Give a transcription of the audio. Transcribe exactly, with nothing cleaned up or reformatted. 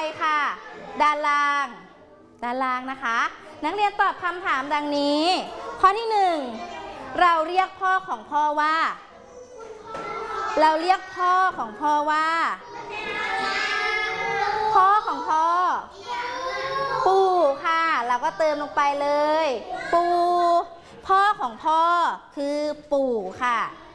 ค่ะด้านล่างด้านล่างนะคะนักเรียนตอบคำถามดังนี้ข้อที่หนึ่งเราเรียกพ่อของพ่อว่าเราเรียกพ่อของพ่อว่าพ่อของพ่อปู่ค่ะเราก็เติมลงไปเลยปู่พ่อของพ่อคือปู่ค่ะ